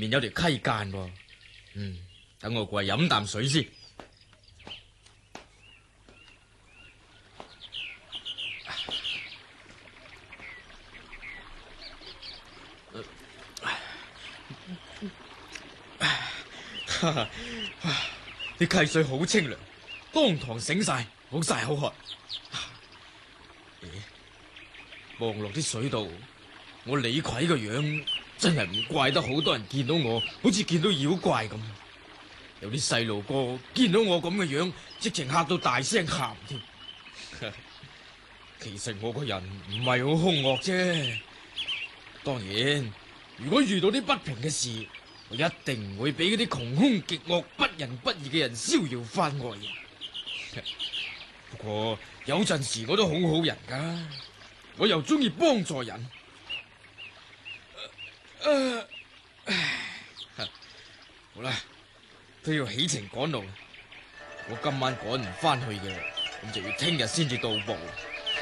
面有條溪澗噃。等我過嚟飲啖水先。啲溪水好清涼，當堂醒晒，好晒口渴。望落啲水度，我李逵個樣真係唔怪得好多人見到我，好似見到妖怪咁。有啲細路哥見到我咁嘅樣，直情嚇到大聲喊添。其實我個人唔係好兇惡啫。當然，如果遇到啲不平嘅事，我一定唔會俾嗰啲窮兇極惡、不仁不義嘅人逍遙法外。不過有陣時我都好好人噶，我又中意幫助人。好啦，都要起程趕路，我今晚趕唔翻去嘅，咁就要聽日先至到步。